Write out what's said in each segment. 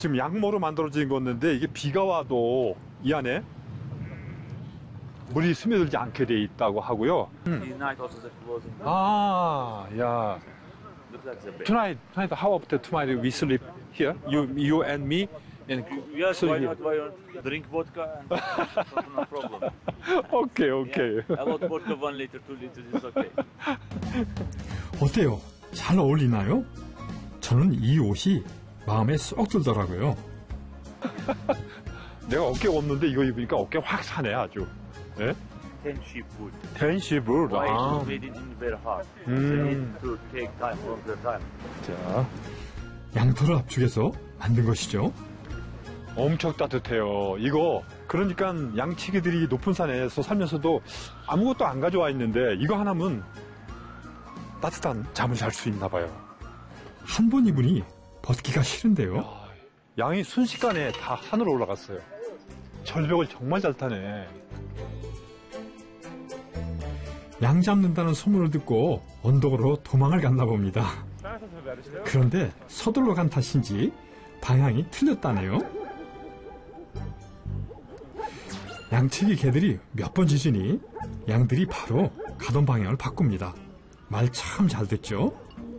지금 양모로 만들어진 건데 이게 비가 와도 이 안에 물이 스며들지 않게 돼 있다고 하고요. 아, 야. Tonight, how about tonight we sleep here? You and me and Yes, sleep why here. not? Drink vodka and no problem. 오케이, 오케이. Yeah. A lot vodka, 1 liter, 2 liters is okay. 어때요? 잘 어울리나요? 저는 이 옷이 마음에 쏙 들더라고요. 내가 어깨가 없는데 이거 입으니까 어깨 확 사네 아주. 예? Ten sheep wood. 텐시블. Why 아. it's made in very hard? They need to take time from the time. 자, 양털을 압축해서 만든 것이죠. 엄청 따뜻해요. 이거 그러니까 양치기들이 높은 산에서 살면서도 아무것도 안 가져와 있는데 이거 하나면 따뜻한 잠을 잘 수 있나 봐요. 한 번 입으니 벗기가 싫은데요. 양이 순식간에 다 산으로 올라갔어요. 절벽을 정말 잘 타네. 양 잡는다는 소문을 듣고 언덕으로 도망을 갔나 봅니다. 그런데 서둘러 간 탓인지 방향이 틀렸다네요. 양치기 개들이 몇 번 짖으니 양들이 바로 가던 방향을 바꿉니다. 말 참 잘 듣죠?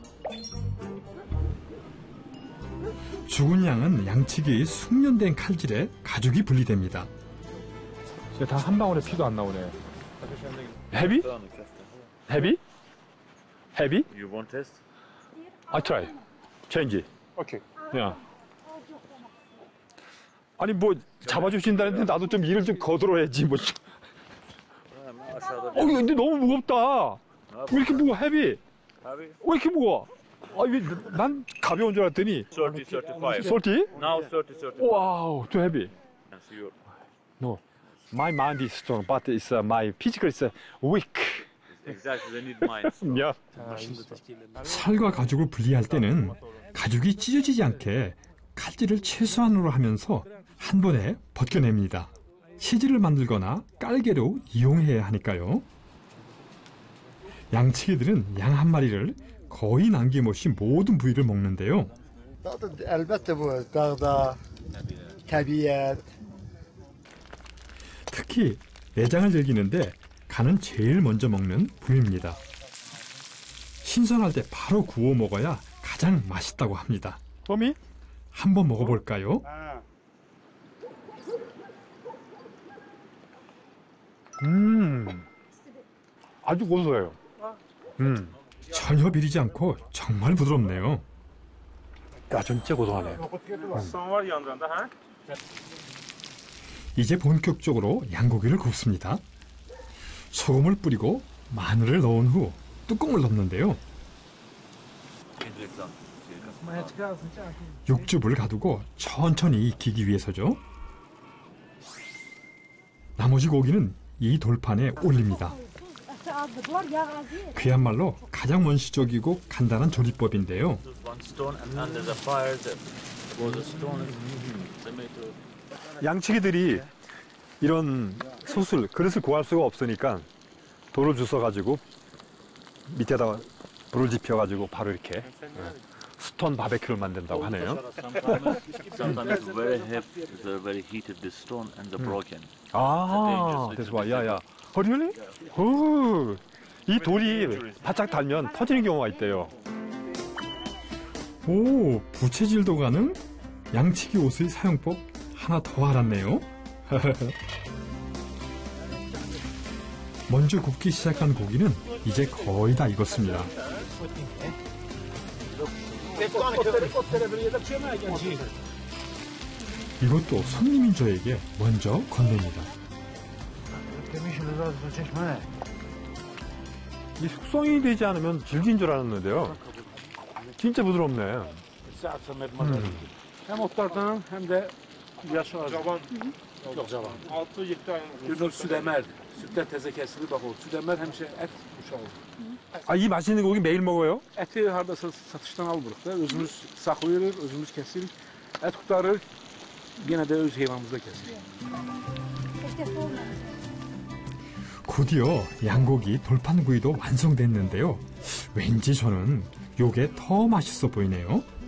죽은 양은 양치기의 숙련된 칼질에 가죽이 분리됩니다. 다 한 방울의 피도 안 나오네. 헤비? 헤비? 헤비? You want test? I try. Change. 오케이. 야. 아니 뭐 잡아주신다는데 나도 좀 일을 좀 거들어야지 뭐. 아şağıda 근데 너무 무겁다. 왜 이렇게 무거워? 헤비? 왜 Abi, 이렇게 무거워? 난 가벼운 줄 알았더니 30, 35. 솔티? Now 30, 35. 와우, too heavy. Yes, you. No, my mind is strong, but it's my physical is weak. Exactly, they need mine. 야, 살과 가죽을 분리할 때는 가죽이 찢어지지 않게 칼질을 최소한으로 하면서 한 번에 벗겨냅니다. 시즈를 만들거나 깔개로 이용해야 하니까요. 양치기들은 양 한 마리를 거의 남김없이 모든 부위를 먹는데요. Elbette bu dağda, tabiat. 특히 내장을 즐기는데 간은 제일 먼저 먹는 부위입니다. 신선할 때 바로 구워 먹어야 가장 맛있다고 합니다. 범이? 한번 먹어볼까요? 아주 고소해요. 전혀 비리지 않고 정말 부드럽네요. 야, 진짜 고소하네. 이제 본격적으로 양고기를 굽습니다. 소금을 뿌리고 마늘을 넣은 후 뚜껑을 덮는데요. 육즙을 가두고 천천히 익히기 위해서죠. 나머지 고기는 이 돌판에 올립니다. 그야말로 가장 원시적이고 간단한 조리법인데요. One stone and under the fire there was a stone. Tomato. 양치기들이 이런 솥을, 그릇을 구할 수가 없으니까 돌을 주워가지고 밑에다가 불을 지펴가지고 바로 이렇게 스톤 바베큐를 만든다고 하네요. Sometimes very heavy, they're very heated, the stone and the broken. 아, that's why. 야야. really? 오, 이 돌이 바짝 달면 터지는 경우가 있대요. 오, 부채질도 가능? 양치기 옷의 사용법 하나 더 알았네요. 먼저 굽기 시작한 고기는 이제 거의 다 익었습니다. 이것도 손님인 저에게 먼저 건넵니다. 이 숙성이 되지 않으면 질긴 줄 알았는데요. 진짜 budurovne. Hem otlardan hem de yaşı az. Cavan. Yok cavan. 6-7 ayın. Günür süt emer. Sütten teze kesilir bak o. Süt emer hemşe et uşağı. 아, 이 맛있는 고기 매일 먹어요? Eti harda satıştan alırıq da. Özümüz saxlayırıq, özümüz kesirik. Et tutarıq. Yine de öz heyvanımızda kesirik. 곧이어 양고기 돌판구이도 완성됐는데요. 왠지 저는 요게 더 맛있어 보이네요.